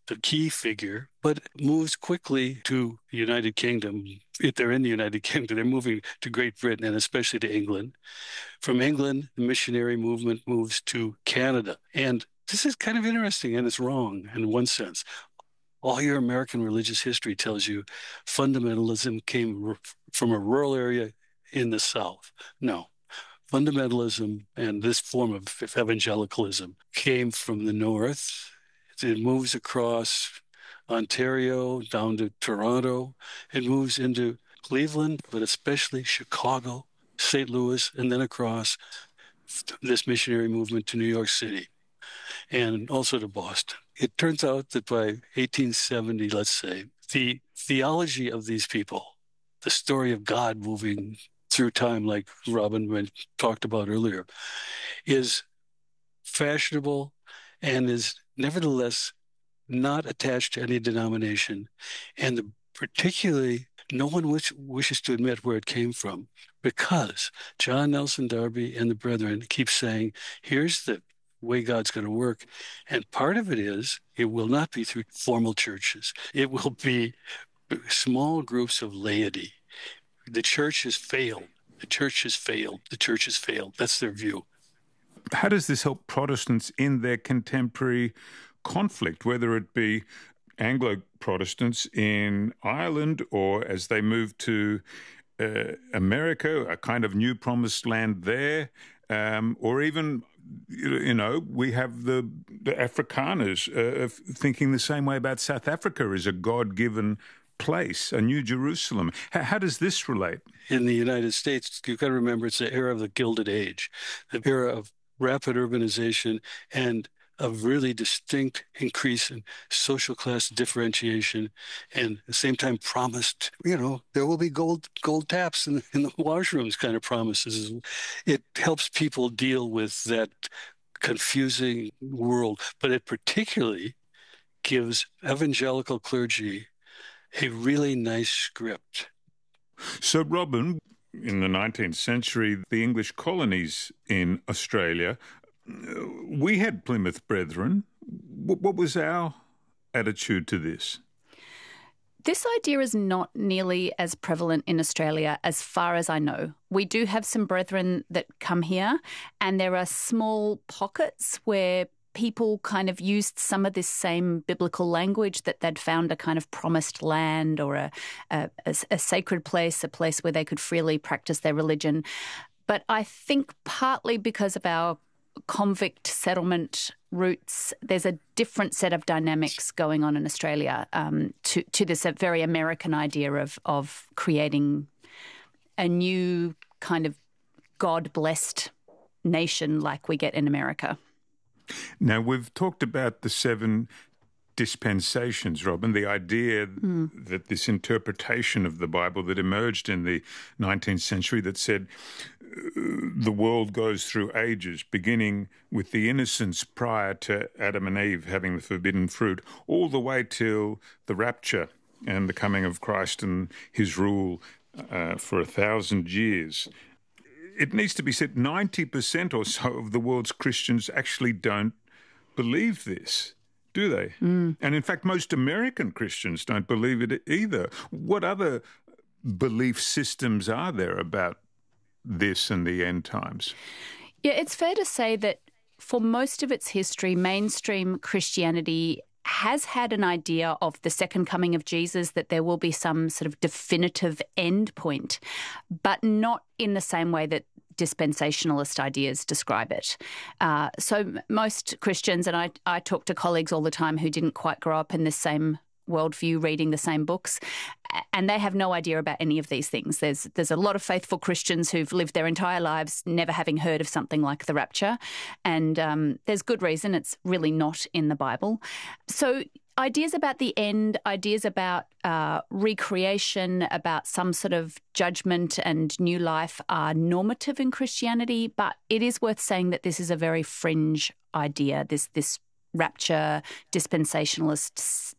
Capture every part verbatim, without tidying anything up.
the key figure, but moves quickly to the United Kingdom. If they're in the United Kingdom, they're moving to Great Britain and especially to England. From England, the missionary movement moves to Canada. And this is kind of interesting, and it's wrong in one sense. All your American religious history tells you fundamentalism came from a rural area in the South. No. Fundamentalism and this form of evangelicalism came from the North. It moves across Ontario down to Toronto. It moves into Cleveland, but especially Chicago, Saint Louis, and then across this missionary movement to New York City and also to Boston. It turns out that by eighteen seventy, let's say, the theology of these people, the story of God moving through time, like Robin talked about earlier, is fashionable and is nevertheless not attached to any denomination. And the, particularly, no one wish, wishes to admit where it came from, because John Nelson Darby and the brethren keep saying, here's the way God's going to work. And part of it is, it will not be through formal churches. It will be small groups of laity. The church has failed. The church has failed. The church has failed. That's their view. How does this help Protestants in their contemporary conflict, whether it be Anglo-Protestants in Ireland or as they move to uh, America, a kind of new promised land there, um, or even, you know, we have the, the Afrikaners uh, thinking the same way about South Africa as a God-given place, a new Jerusalem. How, how does this relate? In the United States, you've got to remember it's the era of the Gilded Age, the era of rapid urbanization and a really distinct increase in social class differentiation, and at the same time promised, you know, there will be gold gold taps in, in the washrooms kind of promises. It helps people deal with that confusing world, but it particularly gives evangelical clergy a really nice script. So, Robin, in the nineteenth century, the English colonies in Australia, we had Plymouth Brethren. What was our attitude to this? This idea is not nearly as prevalent in Australia as far as I know. We do have some brethren that come here, and there are small pockets where people kind of used some of this same biblical language, that they'd found a kind of promised land or a, a, a sacred place, a place where they could freely practice their religion. But I think partly because of our convict settlement roots, there's a different set of dynamics going on in Australia um, to, to this very American idea of, of creating a new kind of God-blessed nation like we get in America. Now, we've talked about the seven dispensations, Robin, the idea mm. that this interpretation of the Bible that emerged in the nineteenth century that said the world goes through ages, beginning with the innocence prior to Adam and Eve having the forbidden fruit, all the way till the rapture and the coming of Christ and his rule uh, for a thousand years. It needs to be said ninety percent or so of the world's Christians actually don't believe this, do they? Mm. And in fact, most American Christians don't believe it either. What other belief systems are there about this and the end times? Yeah, it's fair to say that for most of its history, mainstream Christianity has had an idea of the second coming of Jesus, that there will be some sort of definitive end point, but not in the same way that dispensationalist ideas describe it. Uh, so most Christians, and I, I talk to colleagues all the time who didn't quite grow up in this same worldview, reading the same books, and they have no idea about any of these things. There's there's a lot of faithful Christians who've lived their entire lives never having heard of something like the rapture, and um, there's good reason. It's really not in the Bible. So ideas about the end, ideas about uh, recreation, about some sort of judgment and new life are normative in Christianity, but it is worth saying that this is a very fringe idea, this this rapture dispensationalist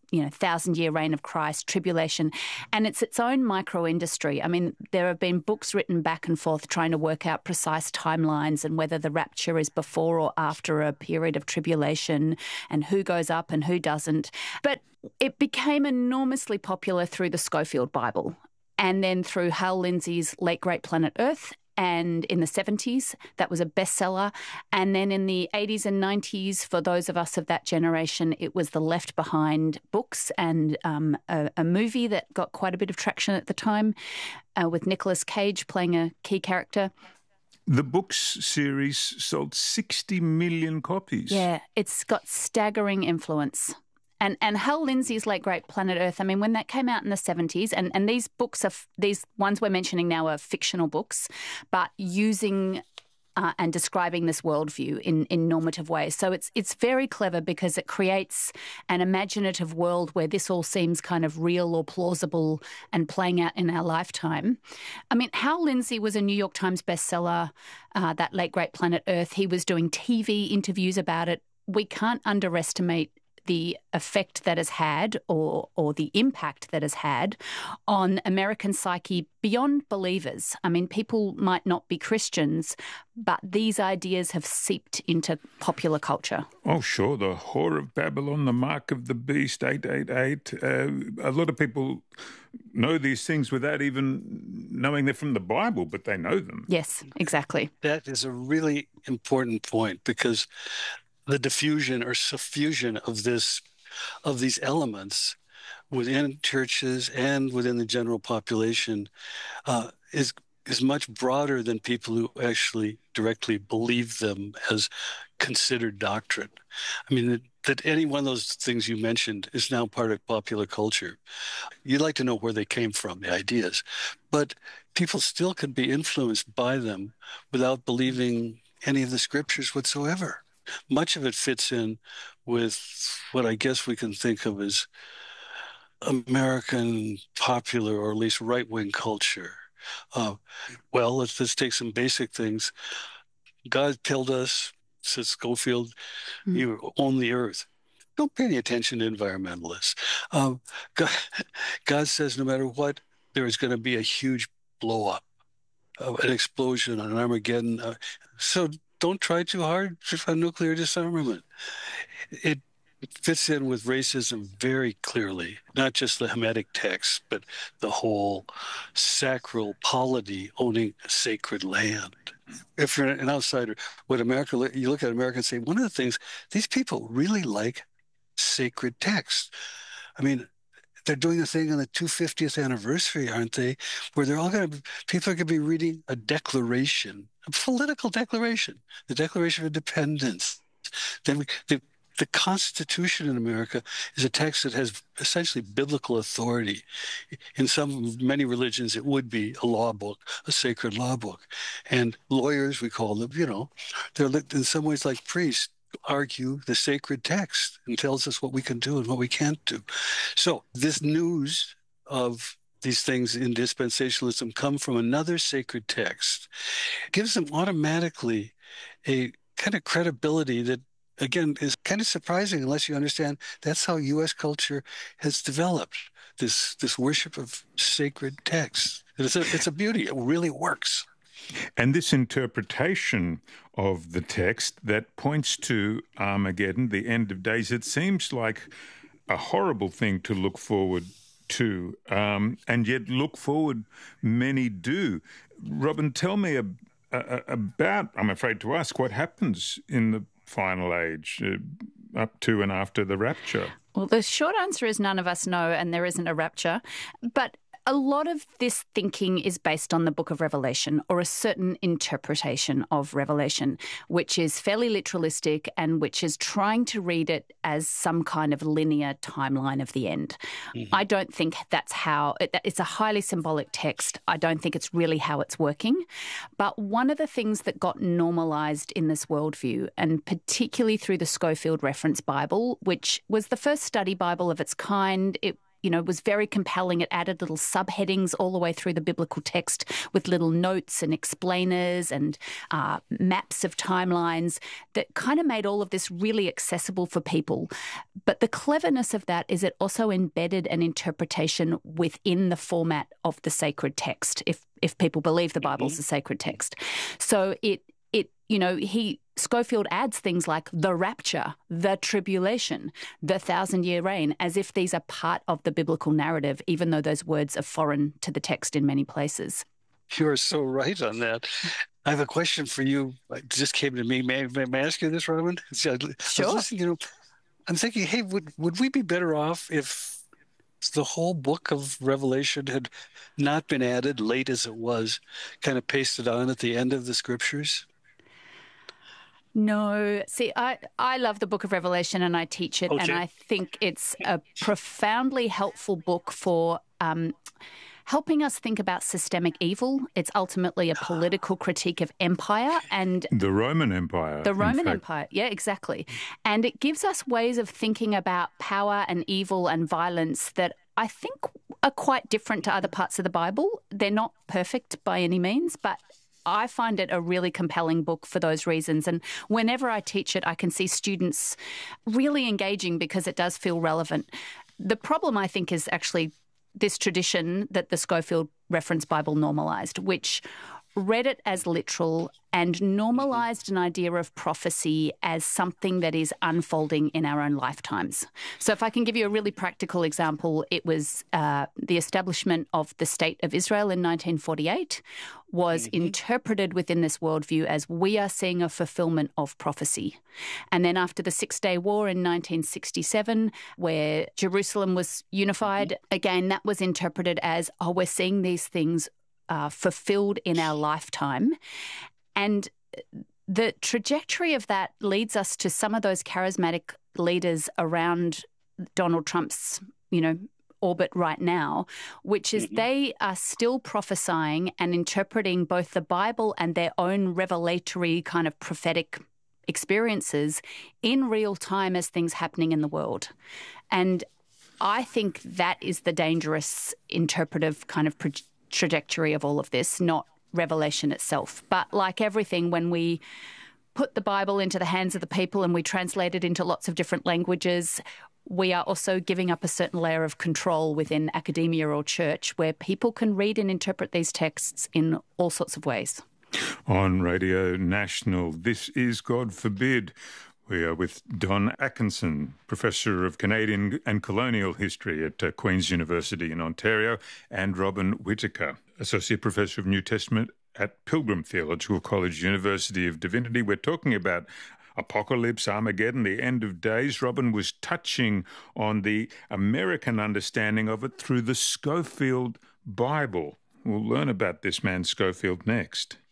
you know, thousand-year reign of Christ, tribulation, and it's its own micro-industry. I mean, there have been books written back and forth trying to work out precise timelines and whether the rapture is before or after a period of tribulation and who goes up and who doesn't. But it became enormously popular through the Schofield Bible and then through Hal Lindsey's Late Great Planet Earth. And in the seventies, that was a bestseller. And then in the eighties and nineties, for those of us of that generation, it was the Left Behind books and um, a, a movie that got quite a bit of traction at the time uh, with Nicolas Cage playing a key character. The books series sold sixty million copies. Yeah, it's got staggering influence. And and Hal Lindsey's Late Great Planet Earth, I mean, when that came out in the seventies, and, and these books, are these ones we're mentioning now are fictional books, but using uh, and describing this worldview in, in normative ways. So it's it's very clever because it creates an imaginative world where this all seems kind of real or plausible and playing out in our lifetime. I mean, Hal Lindsey was a New York Times bestseller, uh, that Late Great Planet Earth. He was doing T V interviews about it. We can't underestimate the effect that has had or or the impact that has had on American psyche beyond believers. I mean, people might not be Christians, but these ideas have seeped into popular culture. Oh, sure. The Whore of Babylon, the Mark of the Beast, eight eight eight. Uh, a lot of people know these things without even knowing they're from the Bible, but they know them. Yes, exactly. That is a really important point because the diffusion or suffusion of this, of these elements within churches and within the general population uh, is is much broader than people who actually directly believe them as considered doctrine. I mean, that, that any one of those things you mentioned is now part of popular culture. You'd like to know where they came from, the ideas, but people still can be influenced by them without believing any of the scriptures whatsoever. Much of it fits in with what I guess we can think of as American popular or at least right-wing culture. Uh, well, let's, let's take some basic things. God killed us, says Schofield, mm. you own the earth. Don't pay any attention to environmentalists. Um, God, God says no matter what, there is going to be a huge blow-up, uh, an explosion, an Armageddon. Uh, so don't try too hard for nuclear disarmament. It fits in with racism very clearly, not just the Hamitic text, but the whole sacral polity, owning sacred land. If you're an outsider, what America, you look at America and say, one of the things, these people really like sacred text. I mean, they're doing a thing on the two hundred fiftieth anniversary, aren't they? Where they're all going to, people are going to be reading a declaration, a political declaration, the Declaration of Independence. Then we, the, the Constitution in America is a text that has essentially biblical authority. In some, many religions, it would be a law book, a sacred law book. And lawyers, we call them, you know, they're in some ways like priests, argue the sacred text and tells us what we can do and what we can't do. So this news of these things in dispensationalism come from another sacred text. It gives them automatically a kind of credibility that, again, is kind of surprising unless you understand that's how U S culture has developed, this this worship of sacred texts. It's a, it's a beauty. It really works. And this interpretation of the text that points to Armageddon, the end of days, it seems like a horrible thing to look forward to, um, and yet look forward many do. Robin, tell me a, a, about, I'm afraid to ask, what happens in the final age, uh, up to and after the rapture? Well, the short answer is none of us know, and there isn't a rapture. But a lot of this thinking is based on the Book of Revelation, or a certain interpretation of Revelation, which is fairly literalistic and which is trying to read it as some kind of linear timeline of the end. Mm-hmm. I don't think that's how, it, it's a highly symbolic text. I don't think it's really how it's working. But one of the things that got normalized in this worldview, and particularly through the Schofield Reference Bible, which was the first study Bible of its kind, it you know, was very compelling. It added little subheadings all the way through the biblical text with little notes and explainers and uh, maps of timelines that kind of made all of this really accessible for people. But the cleverness of that is it also embedded an interpretation within the format of the sacred text, if if people believe the Bible's mm-hmm. a sacred text. So it it you know he Scofield adds things like the rapture, the tribulation, the thousand-year reign, as if these are part of the biblical narrative, even though those words are foreign to the text in many places. You're so right on that. I have a question for you. It just came to me. May, may, may I ask you this, Robin? Sure. I was listening, you know, I'm thinking, hey, would would we be better off if the whole book of Revelation had not been added, late as it was, kind of pasted on at the end of the scriptures? No. See, I, I love the book of Revelation and I teach it, okay. and I think it's a profoundly helpful book for um, helping us think about systemic evil. It's ultimately a political critique of empire and... The Roman Empire. The Roman Empire, yeah, exactly. And it gives us ways of thinking about power and evil and violence that I think are quite different to other parts of the Bible. They're not perfect by any means, but I find it a really compelling book for those reasons. And whenever I teach it, I can see students really engaging because it does feel relevant. The problem, I think, is actually this tradition that the Scofield Reference Bible normalized, which read it as literal and normalized an idea of prophecy as something that is unfolding in our own lifetimes. So if I can give you a really practical example, it was uh, the establishment of the State of Israel in nineteen forty-eight was mm-hmm. interpreted within this worldview as we are seeing a fulfillment of prophecy. And then after the Six-Day War in nineteen sixty-seven, where Jerusalem was unified, mm-hmm. again, that was interpreted as, oh, we're seeing these things Uh, fulfilled in our lifetime. And the trajectory of that leads us to some of those charismatic leaders around Donald Trump's, you know, orbit right now, which is mm-hmm. they are still prophesying and interpreting both the Bible and their own revelatory kind of prophetic experiences in real time as things happening in the world. And I think that is the dangerous interpretive kind of pro- trajectory of all of this, not Revelation itself. But like everything, when we put the Bible into the hands of the people and we translate it into lots of different languages, we are also giving up a certain layer of control within academia or church where people can read and interpret these texts in all sorts of ways. On Radio National, this is God Forbid. We are with Don Atkinson, Professor of Canadian and Colonial History at uh, Queen's University in Ontario, and Robin Whittaker, Associate Professor of New Testament at Pilgrim Theological College, University of Divinity. We're talking about Apocalypse, Armageddon, the end of days. Robin was touching on the American understanding of it through the Scofield Bible. We'll learn about this man Scofield next.